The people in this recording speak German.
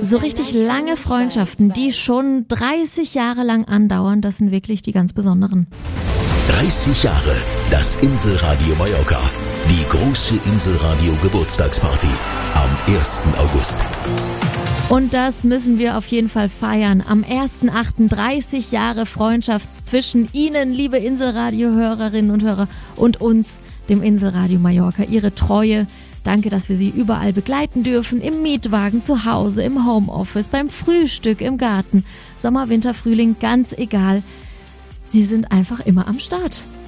So richtig lange Freundschaften, die schon 30 Jahre lang andauern, das sind wirklich die ganz besonderen. 30 Jahre, das Inselradio Mallorca. Die große Inselradio Geburtstagsparty am 1. August. Und das müssen wir auf jeden Fall feiern. Am 1.8. 30 Jahre Freundschaft zwischen Ihnen, liebe Inselradio-Hörerinnen und Hörer, und uns, dem Inselradio Mallorca. Ihre Treue. Danke, dass wir Sie überall begleiten dürfen. Im Mietwagen, zu Hause, im Homeoffice, beim Frühstück, im Garten. Sommer, Winter, Frühling, ganz egal. Sie sind einfach immer am Start.